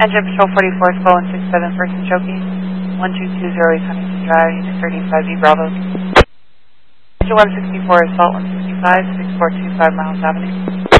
Engine Patrol 44, Skull 167, First and Choking. 1220 East Huntington Drive, Unit 35B Bravo. Engine 164, Assault 165, 6425 Miles Avenue.